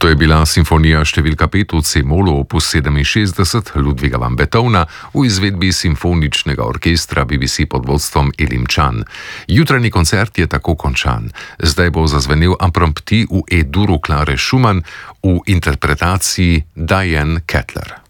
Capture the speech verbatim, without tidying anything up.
To je bila simfonija številka pet v C-molu opus sedeminšestdeset Ludviga van Beethovna v izvedbi simfoničnega orkestra B B C pod vodstvom Elim Chan. Jutranji koncert je tako končan. Zdaj bo zazvenel impromptu v E-duru Klare Schumann v interpretaciji Diane Kettler.